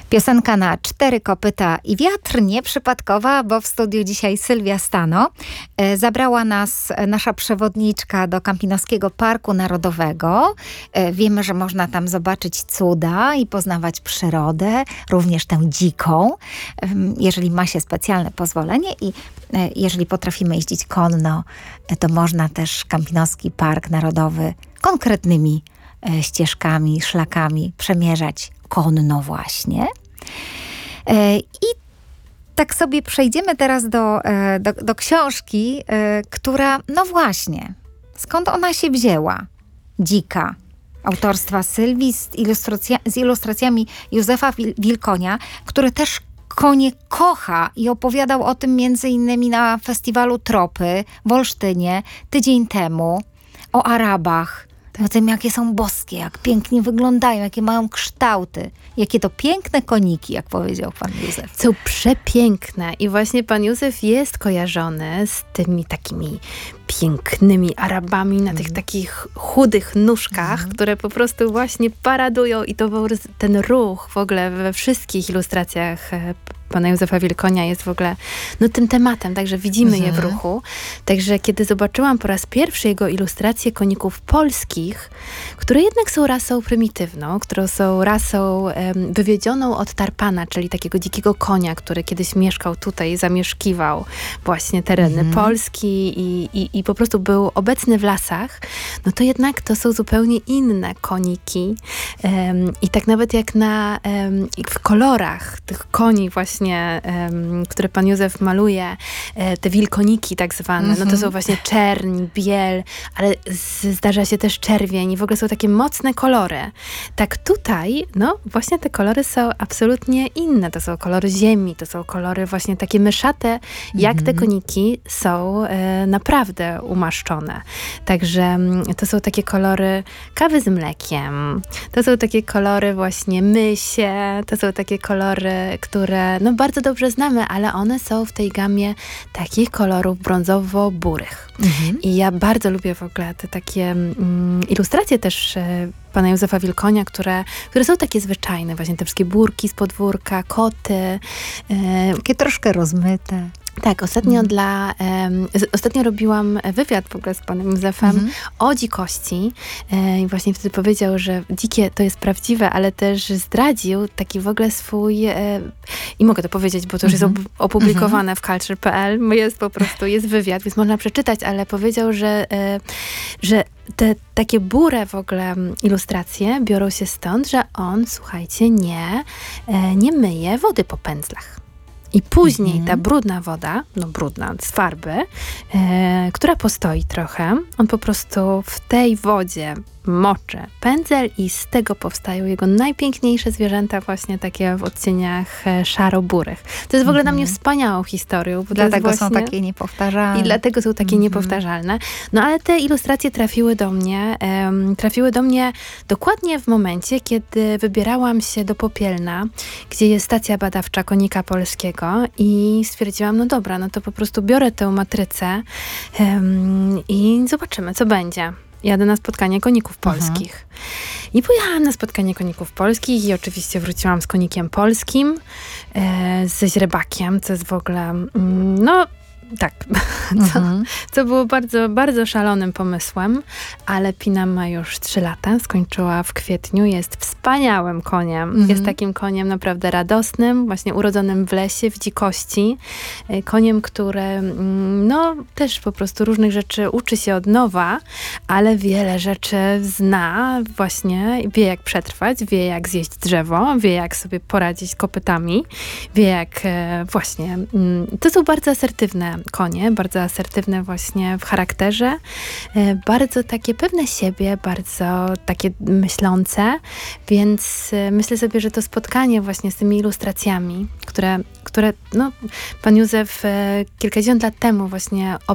Piosenka na 4 kopyta i wiatr, nieprzypadkowa, bo w studiu dzisiaj Sylwia Stano. Zabrała nas nasza przewodniczka do Kampinoskiego Parku Narodowego. Wiemy, że można tam zobaczyć cuda i poznawać przyrodę, również tę dziką, jeżeli ma się specjalne pozwolenie i jeżeli potrafimy jeździć konno, to można też Kampinoski Park Narodowy konkretnymi ścieżkami, szlakami przemierzać konno właśnie. I tak sobie przejdziemy teraz do książki, która, no właśnie, skąd ona się wzięła? Dzika, autorstwa Sylwii z ilustracjami Józefa Wilkonia, który też konie kocha i opowiadał o tym między innymi na festiwalu Tropy w Olsztynie tydzień temu, o Arabach. O tym, jakie są boskie, jak pięknie wyglądają, jakie mają kształty. Jakie to piękne koniki, jak powiedział pan Józef. Są przepiękne i właśnie pan Józef jest kojarzony z tymi takimi pięknymi Arabami na tych takich chudych nóżkach, które po prostu właśnie paradują i to ten ruch w ogóle we wszystkich ilustracjach pana Józefa Wilkonia jest w ogóle tym tematem, także widzimy je w ruchu. Także kiedy zobaczyłam po raz pierwszy jego ilustracje koników polskich, które jednak są rasą prymitywną, które są rasą wywiedzioną od tarpana, czyli takiego dzikiego konia, który kiedyś mieszkał tutaj, zamieszkiwał właśnie tereny Polski i po prostu był obecny w lasach, no to jednak to są zupełnie inne koniki. I tak nawet jak w kolorach tych koni właśnie, które pan Józef maluje, te wilkoniki tak zwane, no to są właśnie czerń, biel, ale zdarza się też czerwień i w ogóle są takie mocne kolory. Tak tutaj, no właśnie te kolory są absolutnie inne. To są kolory ziemi, to są kolory właśnie takie myszate, jak te koniki są naprawdę umaszczone. Także to są takie kolory kawy z mlekiem, to są takie kolory właśnie mysie, to są takie kolory, które bardzo dobrze znamy, ale one są w tej gamie takich kolorów brązowo-burych. I ja bardzo lubię w ogóle te takie ilustracje też pana Józefa Wilkonia, które są takie zwyczajne, właśnie te wszystkie burki z podwórka, koty. Takie troszkę rozmyte. Tak, ostatnio robiłam wywiad w ogóle z panem Józefem o dzikości i właśnie wtedy powiedział, że dzikie to jest prawdziwe, ale też zdradził taki w ogóle swój i mogę to powiedzieć, bo to już jest opublikowane w culture.pl, jest wywiad, więc można przeczytać, ale powiedział, że te takie burę w ogóle ilustracje biorą się stąd, że on, słuchajcie, nie myje wody po pędzlach. I później ta brudna woda, brudna z farby, która postoi trochę, on po prostu w tej wodzie moczy pędzel i z tego powstają jego najpiękniejsze zwierzęta, właśnie takie w odcieniach szaro-burych. To jest w ogóle dla mnie wspaniałą historią. Bo dlatego są takie niepowtarzalne. I dlatego są takie niepowtarzalne. No ale te ilustracje trafiły do mnie dokładnie w momencie, kiedy wybierałam się do Popielna, gdzie jest stacja badawcza konika polskiego i stwierdziłam, dobra, to po prostu biorę tę matrycę i zobaczymy, co będzie. Jadę na spotkanie koników polskich. I pojechałam na spotkanie koników polskich i oczywiście wróciłam z konikiem polskim, ze źrebakiem, co jest w ogóle, tak, co było bardzo, bardzo szalonym pomysłem, ale Pina ma już 3 lata, skończyła w kwietniu, jest wspaniałym koniem. Jest takim koniem naprawdę radosnym, właśnie urodzonym w lesie, w dzikości. Koniem, który też po prostu różnych rzeczy uczy się od nowa, ale wiele rzeczy zna właśnie, wie jak przetrwać, wie jak zjeść drzewo, wie jak sobie poradzić kopytami, wie jak właśnie, to są bardzo asertywne konie, bardzo asertywne właśnie w charakterze, bardzo takie pewne siebie, bardzo takie myślące, więc myślę sobie, że to spotkanie właśnie z tymi ilustracjami, które pan Józef kilkadziesiąt lat temu właśnie